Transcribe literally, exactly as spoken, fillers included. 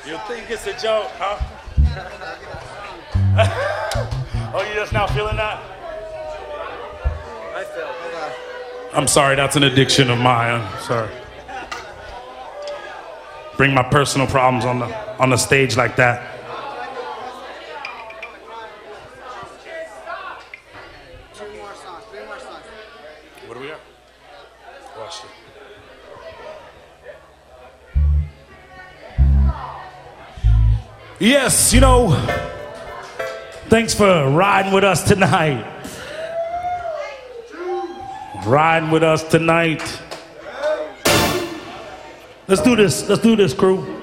You think it's a joke, huh? Oh, you just now feeling that? I felt it. I'm sorry, that's an addiction of mine. I'm sorry. Bring my personal problems on the on the stage like that. Two more songs, three more songs. What do we got? Watch it. Yes, you know, thanks for riding with us tonight. Riding with us tonight. Let's do this. Let's do this, crew.